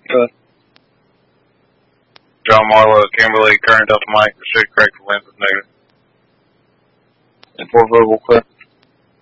John Marlowe, Kimberly, current Delta Mike, restrict correct for winds is negative. And 4 verbal clear.